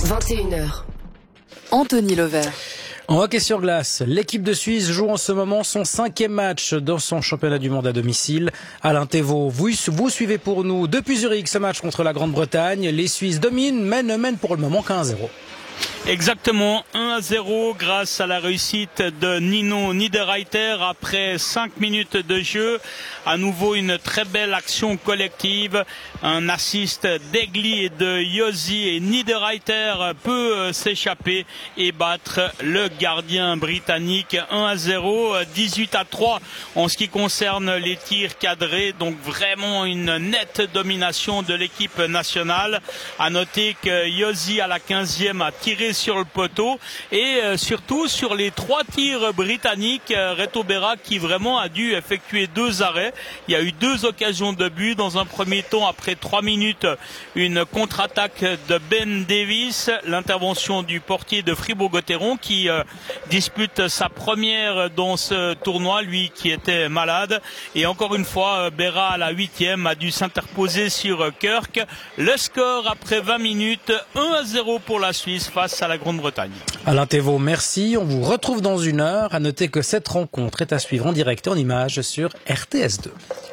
21h. Anthony Lovert. En hockey sur glace, l'équipe de Suisse joue en ce moment son 5e match dans son championnat du monde à domicile. Alain Thévault, vous suivez pour nous depuis Zurich ce match contre la Grande-Bretagne. Les Suisses dominent, mais ne mènent pour le moment qu'à 1-0. Exactement, 1-0 grâce à la réussite de Nino Niederreiter après 5 minutes de jeu. À nouveau une très belle action collective, un assist d'Egli et de Josi, et Niederreiter peut s'échapper et battre le gardien britannique. 1-0, 18-3 en ce qui concerne les tirs cadrés, donc vraiment une nette domination de l'équipe nationale. À noter que Josi à la 15e a tiré sur le poteau et surtout sur les 3 tirs britanniques, Reto Berra qui vraiment a dû effectuer 2 arrêts. Il y a eu 2 occasions de but. Dans un premier temps, après 3 minutes, une contre-attaque de Ben Davis, l'intervention du portier de Fribourg-Gotteron qui dispute sa première dans ce tournoi, lui qui était malade. Et encore une fois, Berra à la 8e a dû s'interposer sur Kirk. Le score après 20 minutes, 1-0 pour la Suisse face à la Grande-Bretagne. Alain Thévault, merci. On vous retrouve dans une heure. À noter que cette rencontre est à suivre en direct et en images sur RTS2.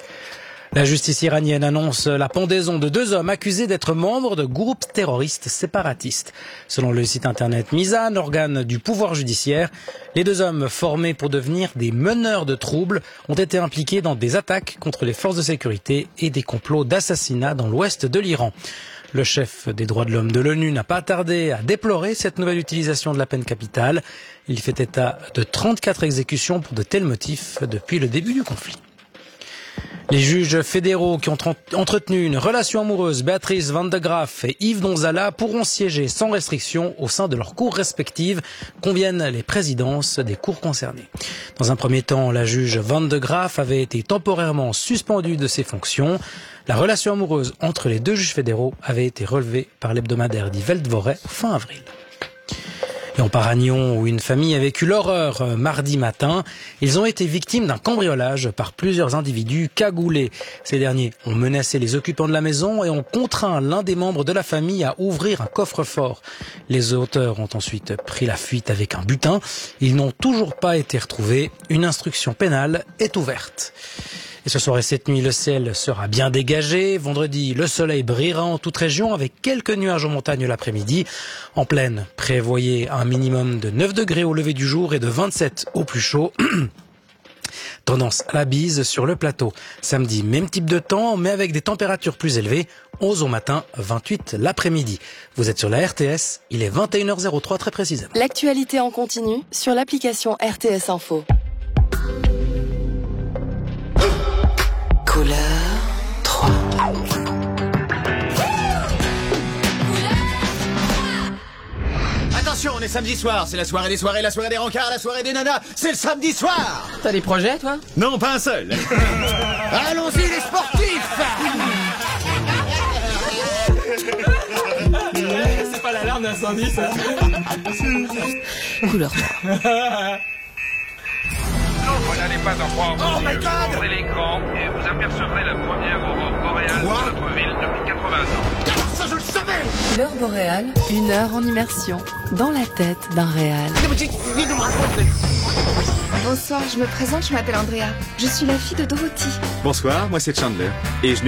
La justice iranienne annonce la pendaison de 2 hommes accusés d'être membres de groupes terroristes séparatistes. Selon le site internet Mizan, organe du pouvoir judiciaire, les 2 hommes formés pour devenir des meneurs de troubles ont été impliqués dans des attaques contre les forces de sécurité et des complots d'assassinat dans l'ouest de l'Iran. Le chef des droits de l'homme de l'ONU n'a pas tardé à déplorer cette nouvelle utilisation de la peine capitale. Il fait état de 34 exécutions pour de tels motifs depuis le début du conflit. Les juges fédéraux qui ont entretenu une relation amoureuse, Béatrice Van de Graaf et Yves Donzala, pourront siéger sans restriction au sein de leurs cours respectives, conviennent les présidences des cours concernées. Dans un premier temps, la juge Van de Graaf avait été temporairement suspendue de ses fonctions. La relation amoureuse entre les 2 juges fédéraux avait été relevée par l'hebdomadaire Die Weltwoche fin avril. Et on part à Nyon où une famille a vécu l'horreur mardi matin. Ils ont été victimes d'un cambriolage par plusieurs individus cagoulés. Ces derniers ont menacé les occupants de la maison et ont contraint l'un des membres de la famille à ouvrir un coffre-fort. Les auteurs ont ensuite pris la fuite avec un butin. Ils n'ont toujours pas été retrouvés. Une instruction pénale est ouverte. Et ce soir et cette nuit, le ciel sera bien dégagé. Vendredi, le soleil brillera en toute région avec quelques nuages en montagne l'après-midi. En plaine, prévoyez un minimum de 9 degrés au lever du jour et de 27 au plus chaud. Tendance à la bise sur le plateau. Samedi, même type de temps, mais avec des températures plus élevées. 11 au matin, 28 l'après-midi. Vous êtes sur la RTS, il est 21h03 très précisément. L'actualité en continu sur l'application RTS Info. Couleur 3. Attention, on est samedi soir, c'est la soirée des soirées, la soirée des rencarts, la soirée des nanas, c'est le samedi soir. T'as des projets, toi? Non, pas un seul. Allons-y les sportifs. C'est pas l'alarme d'incendie, ça? Couleur 3. Vous n'allez pas en croire vos yeux. Ouvrez l'écran et vous apercevrez la première aurore boréale de notre ville depuis 80 ans. Ça, je le savais. Couleur boréale, 1 heure en immersion dans la tête d'un réal. Bonsoir, je me présente, je m'appelle Andrea. Je suis la fille de Dorothy. Bonsoir, moi c'est Chandler. Et je